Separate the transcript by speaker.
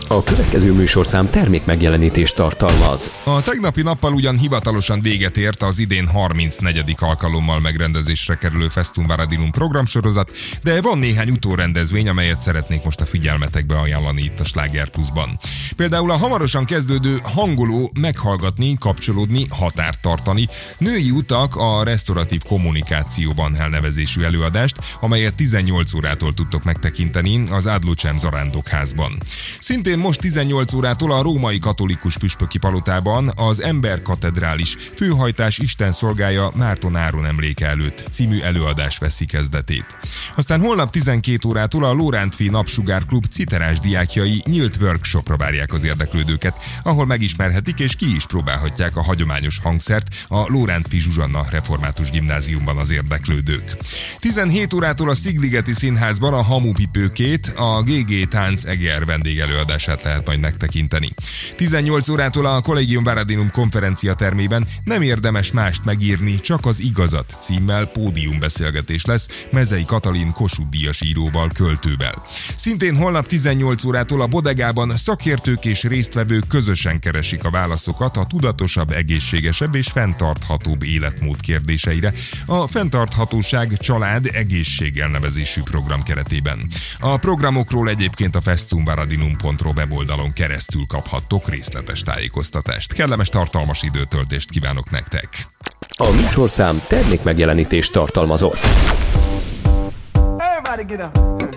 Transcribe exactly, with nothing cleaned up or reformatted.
Speaker 1: A következő műsorszám termék megjelenítést tartalmaz.
Speaker 2: A tegnapi nappal ugyan hivatalosan véget ért az idén harmincnegyedik alkalommal megrendezésre kerülő Festum Varadinum programsorozat, de van néhány utórendezvény, amelyet szeretnék most a figyelmetekbe ajánlani itt a Sláger Pluszban. Például a hamarosan kezdődő Hangoló meghallgatni, kapcsolódni, határt tartani, női utak a resztoratív kommunikációban elnevezésű előadást, amelyet tizennyolc órától tudtok megtekinteni az Ádlócsem Zarándokházban. Szintén most tizennyolc órától a Római Katolikus Püspöki Palotában az Emberkatedrális Főhajtás Isten szolgája Márton Áron emléke előtt című előadás veszi kezdetét. Aztán holnap tizenkét órától a Lórántfi Napsugár Klub citerás diákjai nyílt workshopra várják az érdeklődőket, ahol megismerhetik és ki is próbálhatják a hagyományos hangszert a Lórántfi Zsuzsanna Református Gimnáziumban az érdeklődők. tizenhét órától a Szigligeti Színházban a Hamupipőkét, a gé gé Tánc Eger vendégelőadását lehet majd megtekinteni. tizennyolc órától a Collegium Varadinum konferenciatermében Nem érdemes mást megírni, csak az igazat címmel pódiumbeszélgetés lesz Mezei Katalin Kossuth-díjas íróval, költővel. Szintén holnap tizennyolc órától a Bodegában szakértők és résztvevők közösen keresik a válaszokat a tudatosabb, egészségesebb és fenntarthatóbb életmód kérdéseire a Fenntarthatóság, Család, Egészség elnevezésű program keretében. A programokról egyébként a festum varadinum pont ro weboldalon keresztül kaphattok részletes tájékoztatást. Kellemes, tartalmas időtöltést kívánok nektek!
Speaker 1: A műsorszám termék megjelenítést tartalmazott.
Speaker 3: Everybody get up.